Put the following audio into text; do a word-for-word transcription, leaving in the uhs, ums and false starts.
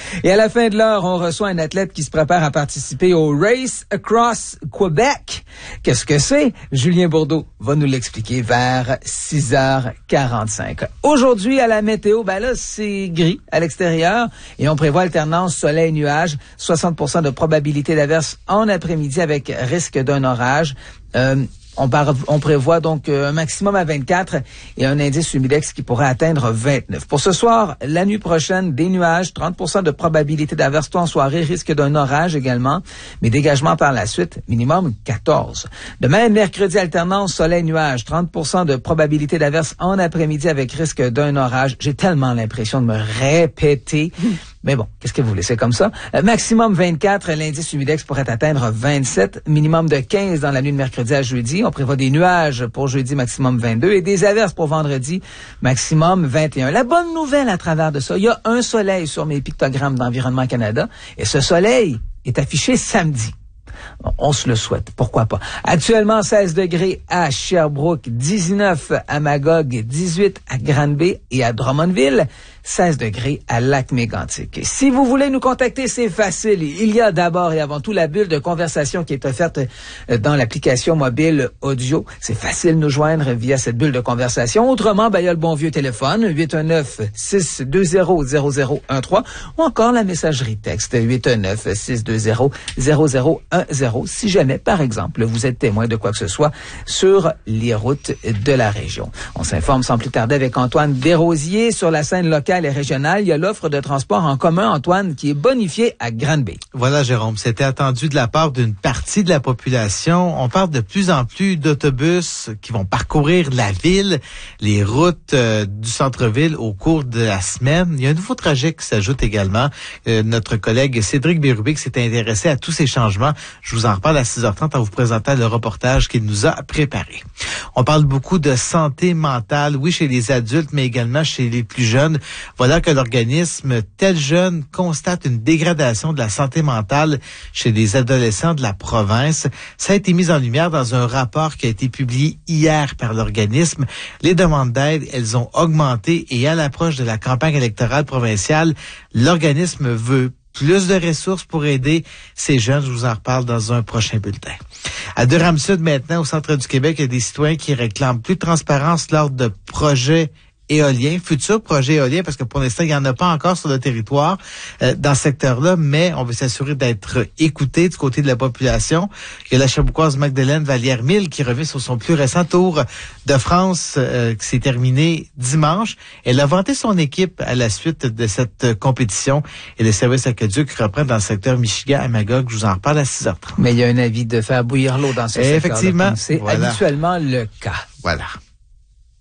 Et à la fin de l'heure, on reçoit un athlète qui se prépare à participer au Race Across Quebec. Qu'est-ce que c'est? Julien Bourdeau va nous l'expliquer vers six heures quarante-cinq. Aujourd'hui, à la météo, ben là, c'est gris à l'extérieur et on prévoit alternance soleil-nuage, soixante pour cent de probabilité d'averse en après-midi avec risque d'un orage. Euh, On, par, on prévoit donc un maximum à vingt-quatre et un indice humidex qui pourrait atteindre vingt-neuf. Pour ce soir, la nuit prochaine, des nuages, trente pour cent de probabilité d'averse en soirée, risque d'un orage également, mais dégagement par la suite, minimum quatorze. Demain, mercredi, alternance soleil-nuage, trente pour cent de probabilité d'averse en après-midi avec risque d'un orage. J'ai tellement l'impression de me répéter. Mais bon, qu'est-ce que vous voulez, c'est comme ça. Euh, maximum vingt-quatre, l'indice humidex pourrait atteindre vingt-sept, minimum de quinze dans la nuit de mercredi à jeudi. On prévoit des nuages pour jeudi, maximum vingt-deux, et des averses pour vendredi, maximum vingt et un. La bonne nouvelle à travers de ça, il y a un soleil sur mes pictogrammes d'Environnement Canada, et ce soleil est affiché samedi. On se le souhaite, pourquoi pas. Actuellement, seize degrés à Sherbrooke, dix-neuf à Magog, dix-huit à Granby et à Drummondville, seize degrés à Lac-Mégantic. Si vous voulez nous contacter, c'est facile. Il y a d'abord et avant tout la bulle de conversation qui est offerte dans l'application mobile audio. C'est facile de nous joindre via cette bulle de conversation. Autrement, ben, il y a le bon vieux téléphone, huit un neuf, six deux zéro, zéro zéro un trois, ou encore la messagerie texte, huit un neuf, six deux zéro, zéro zéro un zéro, si jamais, par exemple, vous êtes témoin de quoi que ce soit sur les routes de la région. On s'informe sans plus tarder avec Antoine Desrosiers sur la scène locale et régionale. Il y a l'offre de transport en commun, Antoine, qui est bonifiée à Granby. Voilà, Jérôme, c'était attendu de la part d'une partie de la population. On parle de plus en plus d'autobus qui vont parcourir la ville, les routes euh, du centre-ville au cours de la semaine. Il y a un nouveau trajet qui s'ajoute également. Euh, notre collègue Cédric Bérubé s'est intéressé à tous ces changements. Je vous en reparle à six heures trente en vous présentant le reportage qu'il nous a préparé. On parle beaucoup de santé mentale, oui, chez les adultes, mais également chez les plus jeunes. Voilà que l'organisme Tel Jeune constate une dégradation de la santé mentale chez les adolescents de la province. Ça a été mis en lumière dans un rapport qui a été publié hier par l'organisme. Les demandes d'aide, elles ont augmenté et à l'approche de la campagne électorale provinciale, l'organisme veut plus de ressources pour aider ces jeunes. Je vous en reparle dans un prochain bulletin. À Durham-Sud, maintenant, au centre du Québec, il y a des citoyens qui réclament plus de transparence lors de projets éolien, futur projet éolien, parce que pour l'instant, il n'y en a pas encore sur le territoire euh, dans ce secteur-là, mais on veut s'assurer d'être écouté du côté de la population. Il y a la Cherbouquoise Magdeleine Vallière-Mille qui revient sur son plus récent tour de France euh, qui s'est terminé dimanche. Elle a vanté son équipe à la suite de cette compétition et le service aqueduc reprend dans le secteur Michigan à Magog. Je vous en reparle à six heures trente. Mais il y a un avis de faire bouillir l'eau dans ce secteur. Effectivement. C'est voilà. habituellement le cas. Voilà.